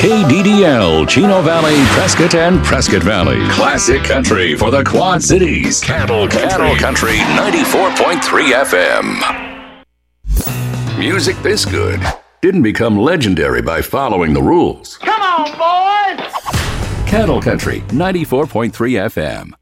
KDDL, Chino Valley, Prescott, and Prescott Valley. Classic country for the Quad Cities. Cattle Country 94.3 FM. Music this good didn't become legendary by following the rules. Come on, boys! Cattle Country 94.3 FM.